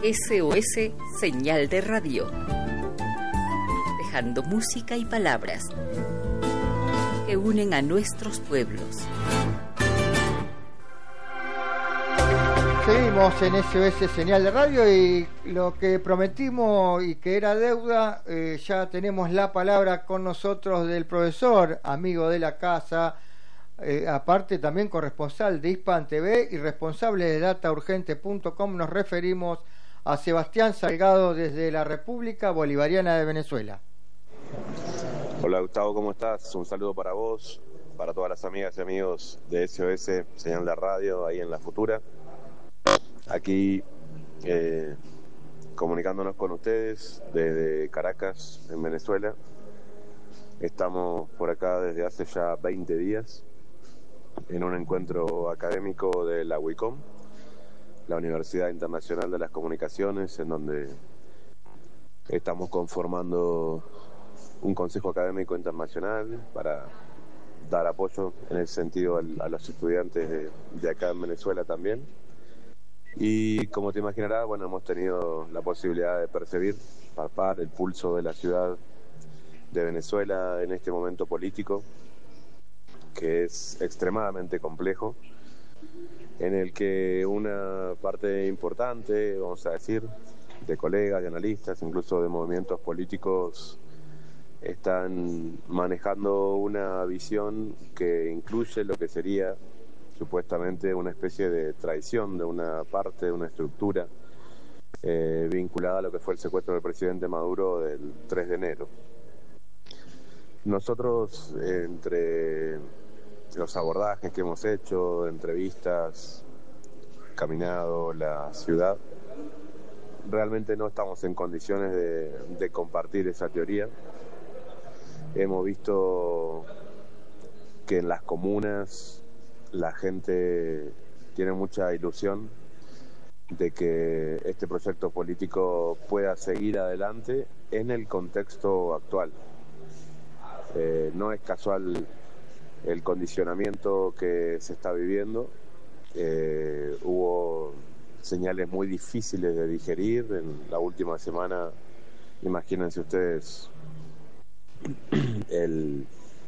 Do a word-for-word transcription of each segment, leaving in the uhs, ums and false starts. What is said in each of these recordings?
S O S Señal de Radio, dejando música y palabras que unen a nuestros pueblos. Seguimos en S O S Señal de Radio y lo que prometimos y que era deuda, eh, ya tenemos la palabra con nosotros del profesor, amigo de la casa, eh, aparte también corresponsal de Hispan T V y responsable de data urgente punto com. Nos referimos a Sebastián Salgado desde la República Bolivariana de Venezuela. Hola Gustavo, ¿cómo estás? Un saludo para vos, para todas las amigas y amigos de S O S Señal de Radio ahí en La Futura. Aquí eh, comunicándonos con ustedes desde Caracas, en Venezuela. Estamos por acá desde hace ya veinte días en un encuentro académico de la UICOM, la Universidad Internacional de las Comunicaciones, en donde estamos conformando un consejo académico internacional para dar apoyo en ese sentido a los estudiantes de, de acá en Venezuela también. Y como te imaginarás, bueno, hemos tenido la posibilidad de percibir, palpar el pulso de la ciudad de Venezuela en este momento político, que es extremadamente complejo, en el que una parte importante, vamos a decir, de colegas, de analistas, incluso de movimientos políticos, están manejando una visión que incluye lo que sería supuestamente una especie de traición de una parte, de una estructura eh, vinculada a lo que fue el secuestro del presidente Maduro del tres de enero. Nosotros, eh, entre los abordajes que hemos hecho, entrevistas, caminado la ciudad, realmente no estamos en condiciones de, de compartir esa teoría. Hemos visto que en las comunas la gente tiene mucha ilusión de que este proyecto político pueda seguir adelante en el contexto actual. Eh, no es casual el condicionamiento que se está viviendo. Eh, hubo señales muy difíciles de digerir en la última semana. Imagínense ustedes el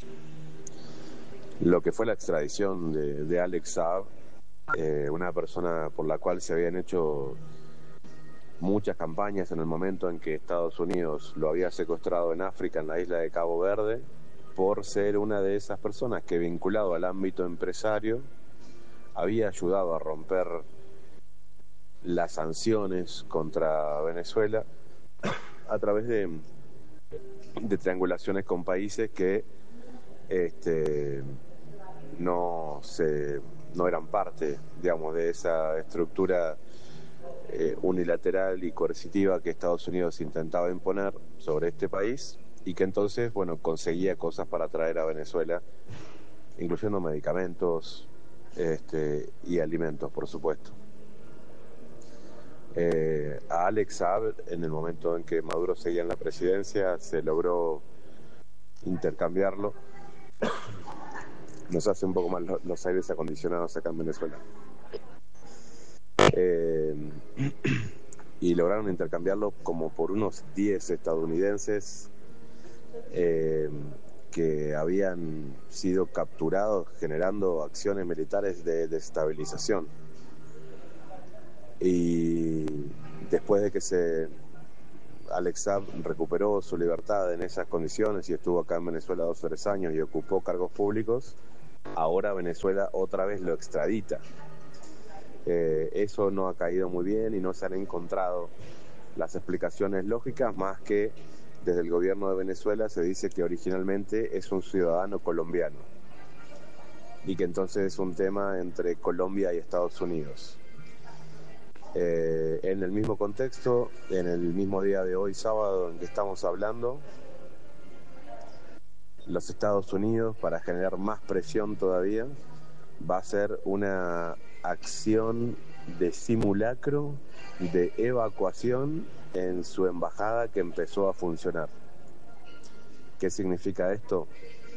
lo que fue la extradición de, de Alex Saab, eh, una persona por la cual se habían hecho muchas campañas en el momento en que Estados Unidos lo había secuestrado en África, en la isla de Cabo Verde, por ser una de esas personas que, vinculado al ámbito empresario, había ayudado a romper las sanciones contra Venezuela a través de, de triangulaciones con países que este no se no eran parte, digamos, de esa estructura eh, unilateral y coercitiva que Estados Unidos intentaba imponer sobre este país, y que entonces, bueno, conseguía cosas para traer a Venezuela, incluyendo medicamentos este, y alimentos, por supuesto. Eh, a Alex Saab, en el momento en que Maduro seguía en la presidencia, se logró intercambiarlo. Nos hace un poco mal los aires acondicionados acá en Venezuela. Eh, y lograron intercambiarlo como por unos diez estadounidenses eh, que habían sido capturados generando acciones militares de desestabilización. Y después de que se Alex Saab recuperó su libertad en esas condiciones y estuvo acá en Venezuela dos o tres años y ocupó cargos públicos, ahora Venezuela otra vez lo extradita. Eh, eso no ha caído muy bien y no se han encontrado las explicaciones lógicas, más que desde el gobierno de Venezuela se dice que originalmente es un ciudadano colombiano y que entonces es un tema entre Colombia y Estados Unidos. Eh, en el mismo contexto, en el mismo día de hoy, sábado, en que estamos hablando, los Estados Unidos, para generar más presión todavía, va a hacer una acción de simulacro de evacuación en su embajada que empezó a funcionar. ¿Qué significa esto?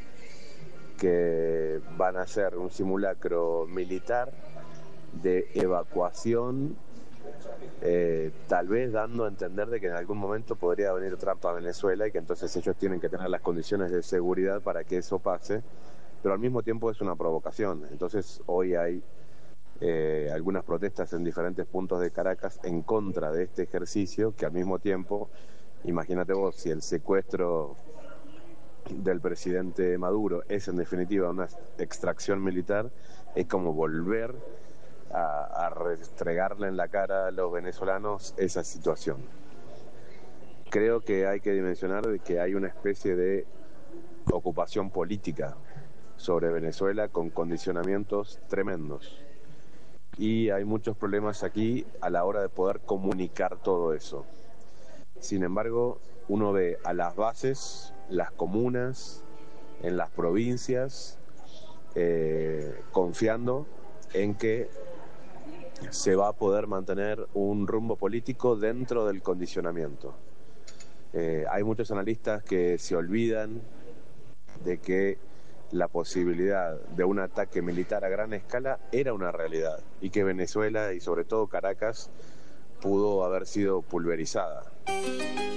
Que van a hacer un simulacro militar de evacuación eh, tal vez dando a entender de que en algún momento podría venir Trump a Venezuela y que entonces ellos tienen que tener las condiciones de seguridad para que eso pase, pero al mismo tiempo es una provocación. Entonces hoy hay eh, algunas protestas en diferentes puntos de Caracas en contra de este ejercicio, que al mismo tiempo, imagínate vos, si el secuestro del presidente Maduro es en definitiva una extracción militar, es como volver a, a restregarle en la cara a los venezolanos esa situación. Creo que hay que dimensionar de que hay una especie de ocupación política sobre Venezuela con condicionamientos tremendos, y hay muchos problemas aquí a la hora de poder comunicar todo eso. Sin embargo, uno ve a las bases, las comunas, en las provincias, eh, confiando en que se va a poder mantener un rumbo político dentro del condicionamiento. Eh, hay muchos analistas que se olvidan de que la posibilidad de un ataque militar a gran escala era una realidad y que Venezuela y sobre todo Caracas pudo haber sido pulverizada.